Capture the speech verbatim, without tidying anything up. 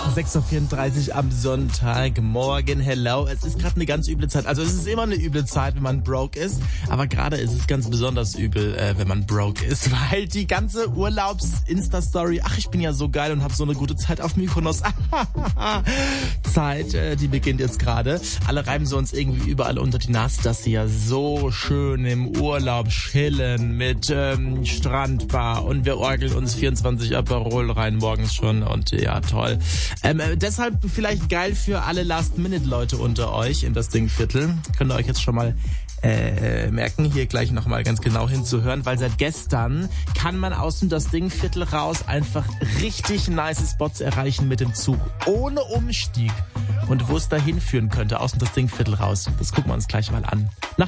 sechs Uhr vierunddreißig am Sonntagmorgen. Hello. Es ist gerade eine ganz üble Zeit. Also es ist immer eine üble Zeit, wenn man broke ist. Aber gerade ist es ganz besonders übel, äh, wenn man broke ist. Weil die ganze Urlaubs-Insta-Story, ach, ich bin ja so geil und habe so eine gute Zeit auf Mykonos. Zeit, äh, die beginnt jetzt gerade. Alle reiben sie uns irgendwie überall unter die Nase, dass sie ja so schön im Urlaub chillen mit ähm, Strandbar und wir orgeln uns vierundzwanzig Aperol rein morgens schon und ja, toll. Ähm, äh, deshalb vielleicht geil für alle Last-Minute-Leute unter euch in das Dingviertel. Könnt ihr euch jetzt schon mal äh, merken, hier gleich nochmal ganz genau hinzuhören, weil seit gestern kann man aus dem das Dingviertel raus einfach richtig nice Spots erreichen mit dem Zug, ohne Umstieg. Und wo es da hinführen könnte, aus dem das Dingviertel raus, das gucken wir uns gleich mal an. Nach